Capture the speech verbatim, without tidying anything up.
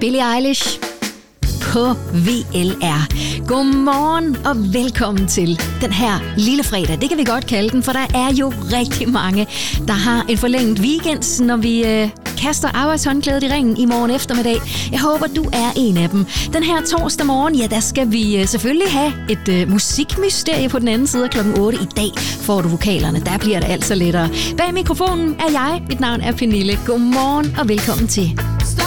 Billie Eilish på V L R. Godmorgen og velkommen til den her lille fredag. Det kan vi godt kalde den, for der er jo rigtig mange, der har en forlænget weekend, når vi øh, kaster arbejdshåndklædet i ringen i morgen eftermiddag. Jeg håber, du er en af dem. Den her torsdag morgen, ja, der skal vi øh, selvfølgelig have et øh, musikmysterie på den anden side af klokken otte. I dag får du vokalerne. Der bliver det altså lettere. Bag mikrofonen er jeg. Mit navn er Pernille. Godmorgen og velkommen til.